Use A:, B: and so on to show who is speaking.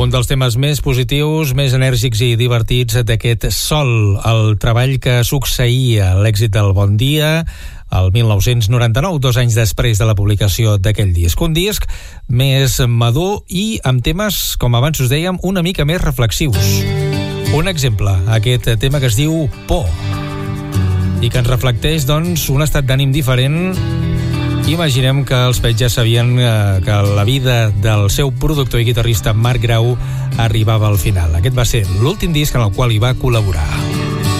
A: Un dels temes més positius, més enèrgics i divertits d'aquest Sol, el treball que succeïa l'èxit del Bon Dia el 1999, 2 anys després de la publicació d'aquell disc. Un disc més madur i amb temes, com abans us dèiem, una mica més reflexius. Un exemple, aquest tema que es diu Por, i que ens reflecteix, doncs, un estat d'ànim diferent. Imaginem que els Pets ja sabien que la vida del seu productor i guitarrista Marc Grau arribava al final. Aquest va ser l'últim disc en el qual hi va col·laborar.